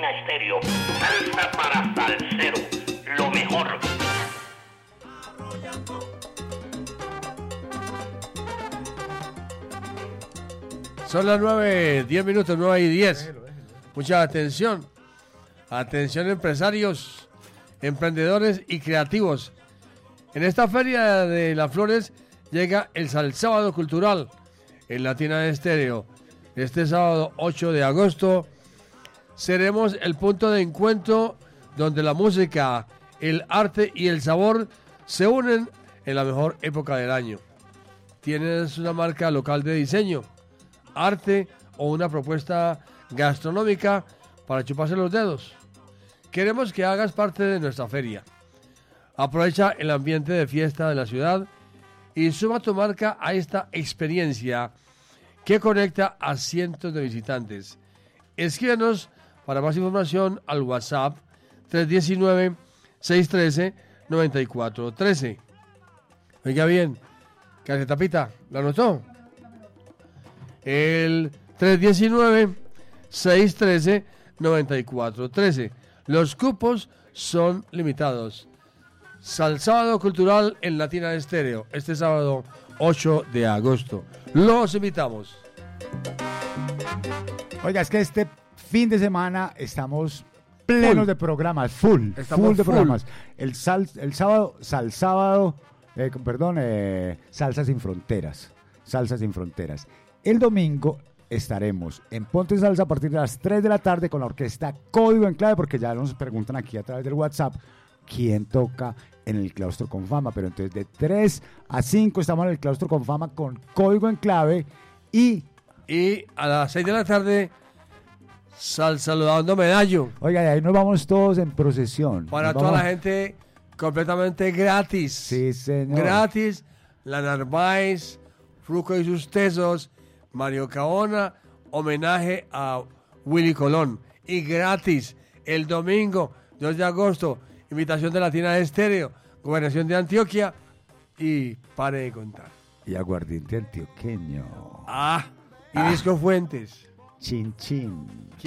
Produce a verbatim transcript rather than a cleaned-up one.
Latina Estéreo. Salsa para salsero, lo mejor. Son las nueve, diez minutos, nueve y diez. Mucha atención. Atención empresarios, emprendedores y creativos. En esta feria de las flores llega el Salsábado Cultural en Latina Estéreo. Este sábado ocho de agosto seremos el punto de encuentro donde la música, el arte y el sabor se unen en la mejor época del año. ¿Tienes una marca local de diseño, arte o una propuesta gastronómica para chuparse los dedos? Queremos que hagas parte de nuestra feria. Aprovecha el ambiente de fiesta de la ciudad y suma tu marca a esta experiencia que conecta a cientos de visitantes. Escríbenos para más información al WhatsApp tres uno nueve, seis uno tres, nueve cuatro uno tres. Oiga bien, Casetapita, ¿lo anotó? El tres uno nueve, seis uno tres, nueve cuatro uno tres. Los cupos son limitados. Salsábado Cultural en Latina Estéreo, este sábado ocho de agosto. Los invitamos. Oiga, es que este fin de semana estamos plenos full de programas, full, estamos full de full. programas. El, sal, el sábado, sal sábado, eh, perdón, eh, Salsa Sin Fronteras, Salsa Sin Fronteras. El domingo estaremos en Ponte Salsa a partir de las tres de la tarde con la orquesta Código en Clave, porque ya nos preguntan aquí a través del WhatsApp quién toca en el Claustro con Fama, pero entonces de tres a cinco estamos en el Claustro con Fama con Código en Clave y... Y a las seis de la tarde, sal saludando Medallo. Oiga, de ahí nos vamos todos en procesión. Para Nos toda vamos... la gente, completamente gratis. Sí, señor. Gratis, la Narváez, Fruco y sus tesos, Mario Caona, homenaje a Willy Colón. Y gratis, el domingo, dos de agosto, invitación de Latina Estéreo, Gobernación de Antioquia y pare de contar. Y aguardiente antioqueño. Ah, y ah. Disco Fuentes. Chin, chin.